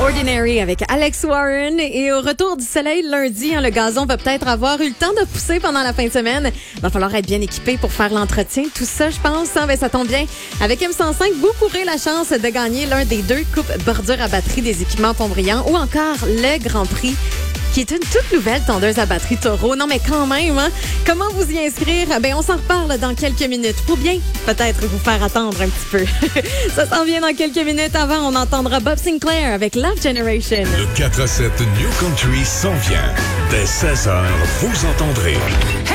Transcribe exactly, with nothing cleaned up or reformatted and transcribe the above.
Ordinary avec Alex Warren. Et au retour du soleil lundi, hein, le gazon va peut-être avoir eu le temps de pousser pendant la fin de semaine. Va falloir être bien équipé pour faire l'entretien. Tout ça, je pense, hein, ben, ça tombe bien. Avec M cent cinq, vous courez la chance de gagner l'un des deux coupes bordure à batterie des équipements Pont-Brillant ou encore le Grand Prix, qui est une toute nouvelle tondeuse à batterie Toro. Non, mais quand même, hein? Comment vous y inscrire? Ben, on s'en reparle dans quelques minutes. Pour bien, peut-être, vous faire attendre un petit peu. Ça s'en vient dans quelques minutes. Avant, on entendra Bob Sinclair avec Love Generation. Le quatre à sept New Country s'en vient. Dès seize heures, vous entendrez